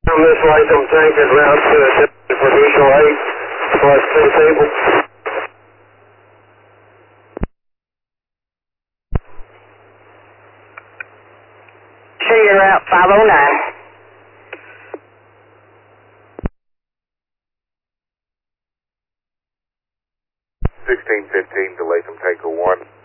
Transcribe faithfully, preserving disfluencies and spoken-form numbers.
Miss Latham tank is route to for Eagle eight plus two people. See you route five oh nine. sixteen fifteen to Latham Tanker one.